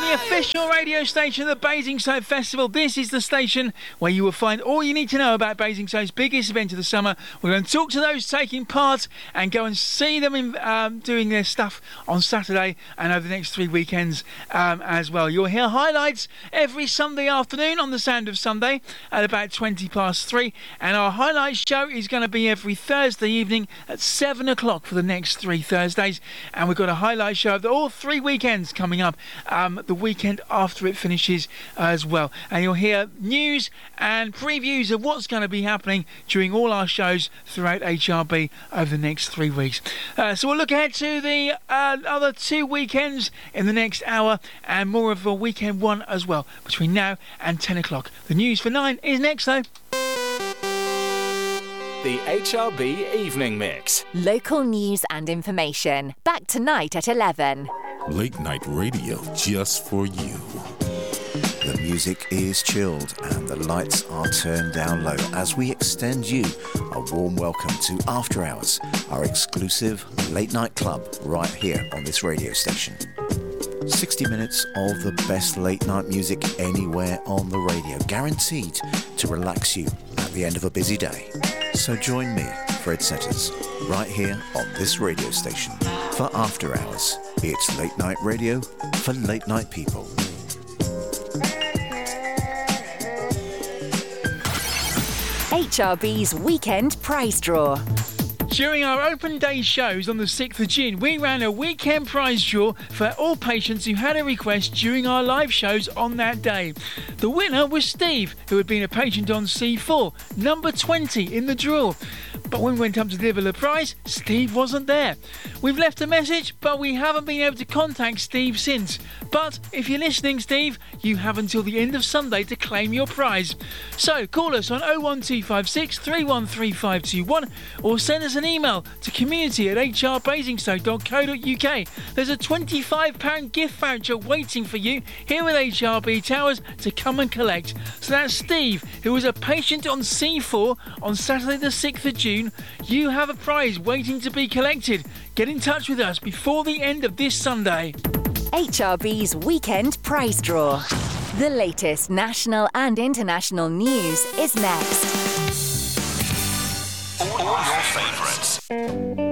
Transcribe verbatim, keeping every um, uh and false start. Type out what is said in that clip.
the official radio station of the Basingstoke Festival. This is the station where you will find all you need to know about Basingstoke's biggest event of the summer. We're going to talk to those taking part and go and see them in, um, doing their stuff on Saturday and over the next three weekends um, as well. You'll hear highlights every Sunday afternoon on the Sound of Sunday at about twenty past three, and our highlights show is going to be every Thursday evening at seven o'clock for the next three Thursdays, and we've got a highlight show of the, all three weekends coming up um, the weekend after it finishes as well. And you'll hear news and previews of what's going to be happening during all our shows throughout H R B over the next three weeks. Uh, so we'll look ahead to the uh, other two weekends in the next hour, and more of a weekend one as well between now and ten o'clock. The news for nine is next though. The H R B Evening Mix. Local news and information. Back tonight at eleven. Late night radio just for you. The music is chilled and the lights are turned down low as we extend you a warm welcome to After Hours, our exclusive late night club right here on this radio station. sixty minutes of the best late night music anywhere on the radio, guaranteed to relax you at the end of a busy day. So join me, Fred Setters, right here on this radio station for After Hours. It's late night radio for late night people. H R B's weekend prize draw. During our open day shows on the sixth of June, we ran a weekend prize draw for all patients who had a request during our live shows on that day. The winner was Steve, who had been a patient on C four, number twenty in the draw. But when we went up to deliver the prize, Steve wasn't there. We've left a message, but we haven't been able to contact Steve since. But if you're listening, Steve, you have until the end of Sunday to claim your prize. So call us on oh one two five six, three one three five two one or send us an email to community at h r basingstoke dot co dot u k. There's a twenty-five pounds gift voucher waiting for you here at H R B Towers to come and collect. So that's Steve, who was a patient on C four on Saturday the sixth of June. You have a prize waiting to be collected. Get in touch with us before the end of this Sunday. H R B's weekend prize draw. The latest national and international news is next.